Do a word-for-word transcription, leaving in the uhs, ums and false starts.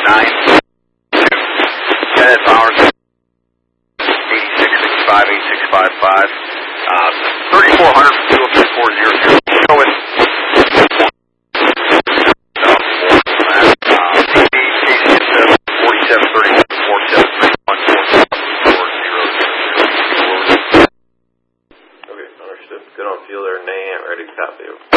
nine two. Kenneth Powers, eighty-six sixty-five, eighty-six fifty-five. Uh, thirty-four hundred from two oh three four zero zero. Go with forty-seven thirty-seven, forty-seven thirty-one, four zero zero. Okay, understood. Good on field there, Nate. Ready to copy you.